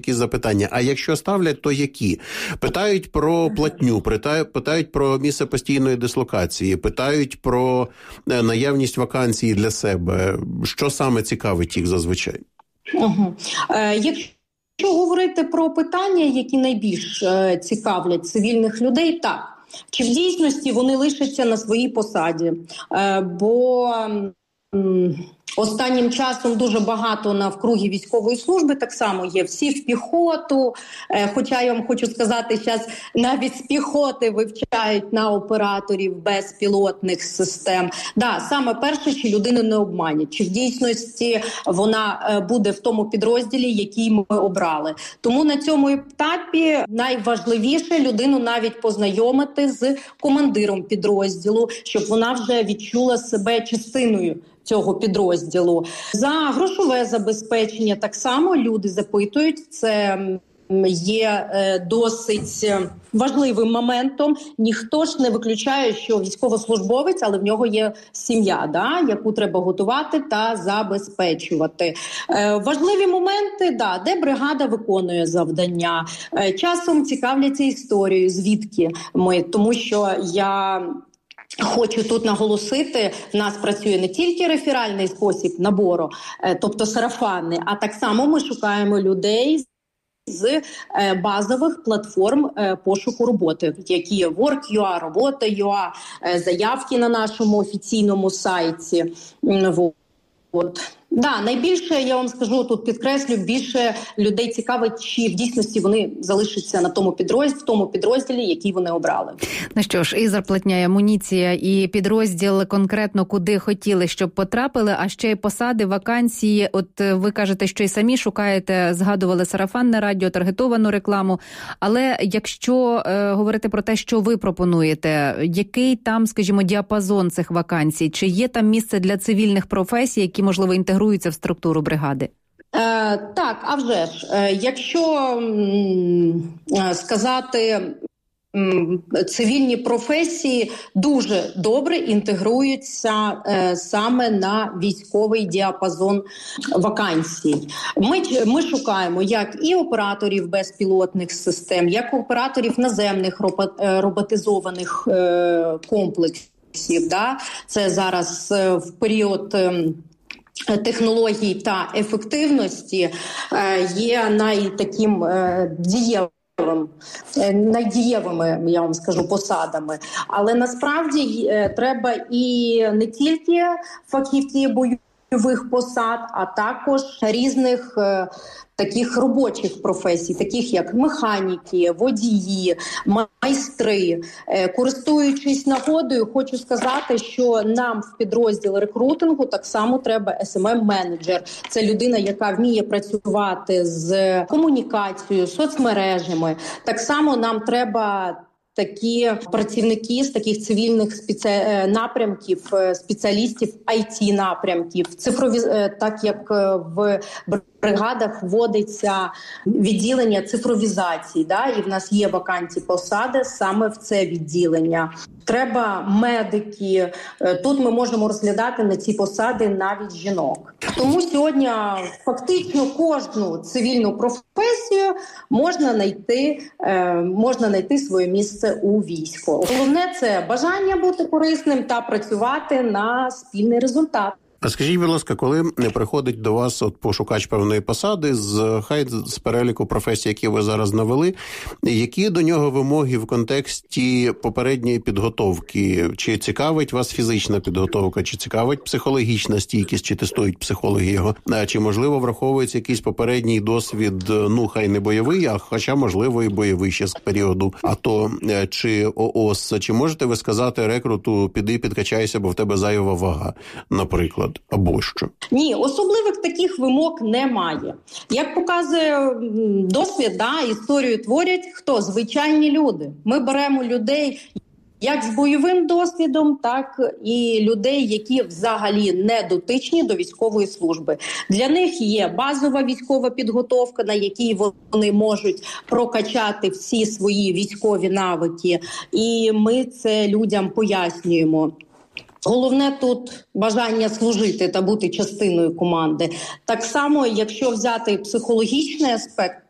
якісь запитання. А якщо ставлять, то які? Питають про платню, питають про місце постійної дислокації, питають про наявність вакансій для себе. Що саме цікавить їх зазвичай? Якщо говорити про питання, які найбільш цікавлять цивільних людей, так. Чи в дійсності вони лишаться на своїй посаді? Бо останнім часом дуже багато навкруги військової служби так само є. Всі в піхоту, хоча я вам хочу сказати, зараз навіть з піхоти вивчають на операторів безпілотних систем. Да, саме перше, чи людину не обманять, чи в дійсності вона буде в тому підрозділі, який ми обрали. Тому на цьому етапі найважливіше людину навіть познайомити з командиром підрозділу, щоб вона вже відчула себе частиною цього підрозділу. За грошове забезпечення так само люди запитують. Це є досить важливим моментом. Ніхто ж не виключає, що військовослужбовець, але в нього є сім'я, яку треба готувати та забезпечувати. Важливі моменти, де бригада виконує завдання. Часом цікавляться історією, звідки ми, тому що я хочу тут наголосити, в нас працює не тільки реферальний спосіб набору, тобто сарафанний, а так само ми шукаємо людей з базових платформ пошуку роботи, які є Work.ua, Робота.ua, заявки на нашому офіційному сайті. Найбільше, я вам скажу, тут підкреслю, більше людей цікавить, чи в дійсності вони залишаться на тому підрозділі, який вони обрали. Ну що ж, і зарплатня, і амуніція, і підрозділ конкретно куди хотіли, щоб потрапили, а ще й посади, вакансії. От ви кажете, що і самі шукаєте, згадували сарафанне радіо, таргетовану рекламу. Але якщо говорити про те, що ви пропонуєте, який там, скажімо, діапазон цих вакансій? Чи є там місце для цивільних професій, які, можливо, інтегруються в структуру бригади? Так, а вже ж. Якщо сказати, цивільні професії дуже добре інтегруються саме на військовий діапазон вакансій. Ми шукаємо як і операторів безпілотних систем, як операторів наземних роботизованих комплексів. Це зараз в період технологій та ефективності є найдієвими, я вам скажу, посадами. Але насправді треба і не тільки фахівці бойових посад, а також різних таких робочих професій, таких як механіки, водії, майстри. Користуючись нагодою, хочу сказати, що нам в підрозділ рекрутингу так само треба SMM-менеджер. Це людина, яка вміє працювати з комунікацією, соцмережами. Так само нам треба такі працівники з таких цивільних напрямків, спеціалістів IT-напрямків, так як в бригадах вводиться відділення цифровізації, і в нас є вакантні посади саме в це відділення. Треба медики. Тут ми можемо розглядати на ці посади навіть жінок. Тому сьогодні фактично кожну цивільну професію можна знайти своє місце у війську. Головне – це бажання бути корисним та працювати на спільний результат. А скажіть, будь ласка, коли приходить до вас пошукач певної посади з переліку професій, які ви зараз навели, які до нього вимоги в контексті попередньої підготовки? Чи цікавить вас фізична підготовка, чи цікавить психологічна стійкість, чи тестують психологи його? Чи, можливо, враховується якийсь попередній досвід, хай не бойовий, а хоча, можливо, і бойовий ще з періоду АТО чи ООС? Чи можете ви сказати рекруту, піди підкачайся, бо в тебе зайва вага, наприклад? Або що? Ні, особливих таких вимог немає. Як показує досвід, історію творять хто? Звичайні люди. Ми беремо людей як з бойовим досвідом, так і людей, які взагалі не дотичні до військової служби. Для них є базова військова підготовка, на якій вони можуть прокачати всі свої військові навики. І ми це людям пояснюємо. Головне тут бажання служити та бути частиною команди. Так само, якщо взяти психологічний аспект,